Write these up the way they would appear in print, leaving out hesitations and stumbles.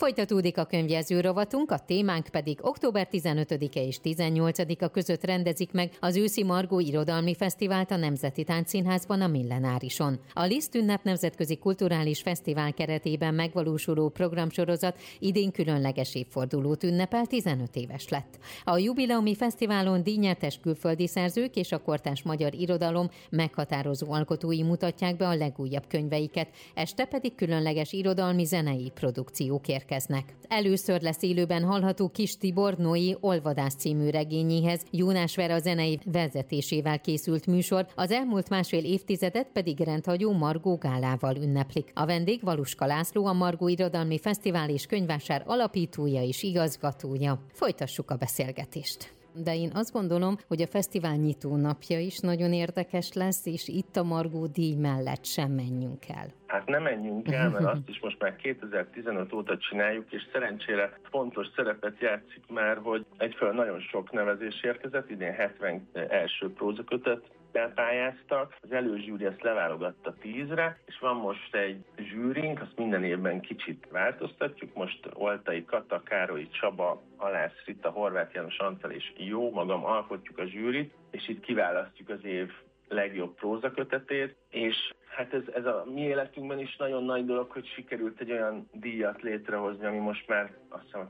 Folytatódik a könyvjelző rovatunk, a témánk pedig október 15-e és 18-a között rendezik meg az őszi Margó Irodalmi Fesztivált a Nemzeti Táncszínházban, a Millenárison. A Liszt Ünnep Nemzetközi Kulturális Fesztivál keretében megvalósuló programsorozat idén különleges évfordulót ünnepel, 15 éves lett. A jubileumi fesztiválon díjnyertes külföldi szerzők és a kortárs magyar irodalom meghatározó alkotói mutatják be a legújabb könyveiket, este pedig különleges irodalmi zenei produkciók érkeznek. Először lesz élőben hallható Kiss Tibor Noé Olvadász című regényéhez Jónás Vera zenei vezetésével készült műsor, az elmúlt másfél évtizedet pedig rendhagyó Margó gálával ünneplik. A vendég Valuska László, a Margó Irodalmi Fesztivál és Könyvvásár alapítója és igazgatója. Folytassuk a beszélgetést. De én azt gondolom, hogy a fesztivál nyitó napja is nagyon érdekes lesz, és itt a Margó díj mellett sem menjünk el. Hát nem menjünk el, mert azt is most már 2015 óta csináljuk, és szerencsére fontos szerepet játszik már, hogy egyfelől nagyon sok nevezés érkezett, idén 71. prózakötet pályáztak, az előzsűri ezt leválogatta 10-re, és van most egy zsűrink, azt minden évben kicsit változtatjuk, most Oltai Kata, Károly Csaba, Halász Rita, Horváth János Antal és jó magam alkotjuk a zsűrit, és itt kiválasztjuk az év legjobb prózakötetét, és hát ez a mi életünkben is nagyon nagy dolog, hogy sikerült egy olyan díjat létrehozni, ami most már azt hiszem a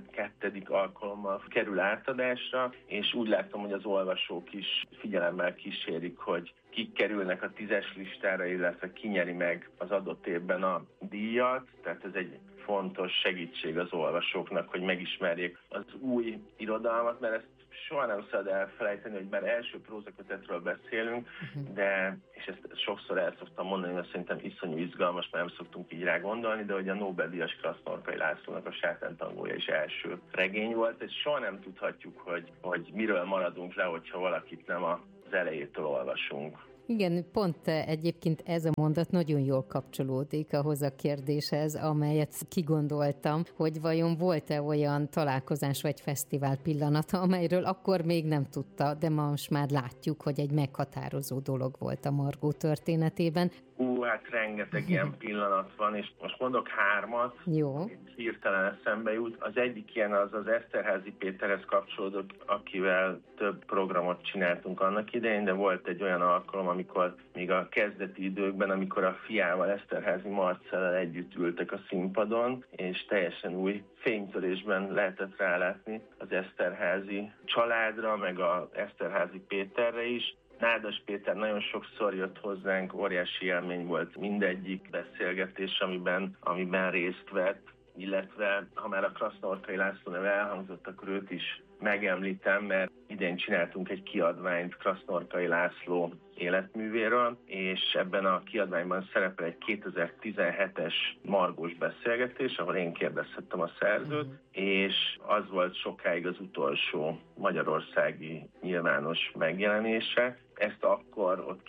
12. alkalommal kerül átadásra, és úgy látom, hogy az olvasók is figyelemmel kísérik, hogy kik kerülnek a 10-es listára, illetve ki nyeri meg az adott évben a díjat, tehát ez egy fontos segítség az olvasóknak, hogy megismerjék az új irodalmat, mert ezt soha nem szabad elfelejteni, hogy már első prózakötetről beszélünk, de, és ezt sokszor el szoktam mondani, mert szerintem iszonyú izgalmas, mert nem szoktunk így rá gondolni, de hogy a Nobel-díjas Krasznorkai Lászlónak a Sátántangója is első regény volt, és soha nem tudhatjuk, hogy miről maradunk le, hogyha valakit nem az elejétől olvasunk. Igen, pont egyébként ez a mondat nagyon jól kapcsolódik ahhoz a kérdéshez, amelyet kigondoltam, hogy vajon volt-e olyan találkozás vagy fesztivál pillanata, amelyről akkor még nem tudta, de most már látjuk, hogy egy meghatározó dolog volt a Margó történetében. Hát rengeteg ilyen pillanat van, és most mondok 3-at, Jó. Hirtelen eszembe jut. Az egyik ilyen az Eszterházy Péterhez kapcsolódott, akivel több programot csináltunk annak idején, de volt egy olyan alkalom, amikor még a kezdeti időkben, amikor a fiával, Eszterházy Marcellel együtt ültek a színpadon, és teljesen új fénytörésben lehetett rálátni az Eszterházy családra, meg az Eszterházy Péterre is. Nádas Péter nagyon sokszor jött hozzánk, óriási élmény volt mindegyik beszélgetés, amiben részt vett, illetve ha már a Krasznorkai László neve elhangzott, akkor őt is megemlítem, mert idén csináltunk egy kiadványt Krasznorkai László életművéről, és ebben a kiadványban szerepel egy 2017-es Margós beszélgetés, ahol én kérdezhettem a szerzőt, és az volt sokáig az utolsó magyarországi nyilvános megjelenése. Ezt akkor, ott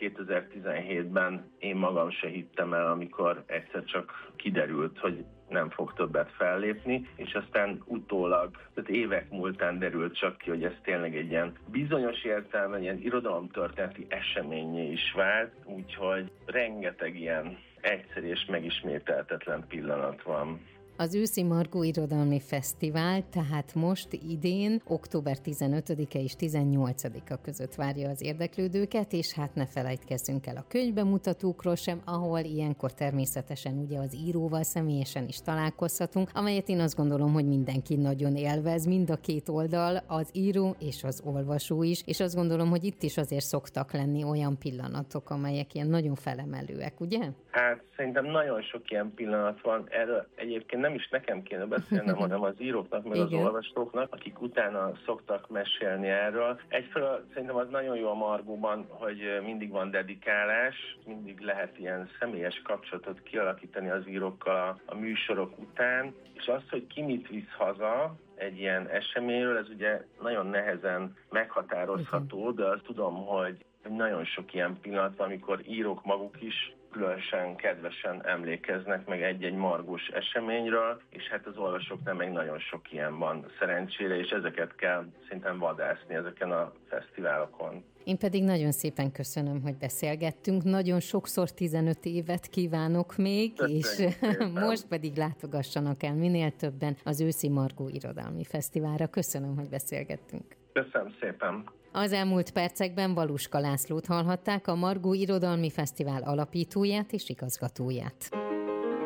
2017-ben én magam se hittem el, amikor egyszer csak kiderült, hogy nem fog többet fellépni, és aztán utólag, tehát évek múltán derült csak ki, hogy ez tényleg egy ilyen bizonyos értelemben ilyen irodalomtörténeti eseményé is vált, úgyhogy rengeteg ilyen egyszerű és megismételhetetlen pillanat van. Az őszi Margó Irodalmi Fesztivál tehát most idén október 15-e és 18-a között várja az érdeklődőket, és hát ne felejtkezzünk el a könyvbemutatókról sem, ahol ilyenkor természetesen ugye az íróval személyesen is találkozhatunk, amelyet én azt gondolom, hogy mindenki nagyon élvez, mind a két oldal, az író és az olvasó is, és azt gondolom, hogy itt is azért szoktak lenni olyan pillanatok, amelyek ilyen nagyon felemelőek, ugye? Hát szerintem nagyon sok ilyen pillanat van, erről egyébként nem is nekem kéne beszélnem, hanem az íróknak, meg az olvasóknak, akik utána szoktak mesélni erről. Egyfelől szerintem az nagyon jó a Margóban, hogy mindig van dedikálás, mindig lehet ilyen személyes kapcsolatot kialakítani az írókkal a műsorok után, és az, hogy ki mit visz haza egy ilyen eseményről, ez ugye nagyon nehezen meghatározható, de azt tudom, hogy nagyon sok ilyen pillanat van, amikor írók maguk is különösen kedvesen emlékeznek meg egy-egy Margós eseményről, és hát az olvasóknál meg nagyon sok ilyen van szerencsére, és ezeket kell szintén vadászni ezeken a fesztiválokon. Én pedig nagyon szépen köszönöm, hogy beszélgettünk. Nagyon sokszor 15 évet kívánok még, és most pedig látogassanak el minél többen az őszi Margó Irodalmi Fesztiválra. Köszönöm, hogy beszélgettünk. Köszönöm szépen. Az elmúlt percekben Valuska Lászlót hallhatták, a Margó Irodalmi Fesztivál alapítóját és igazgatóját.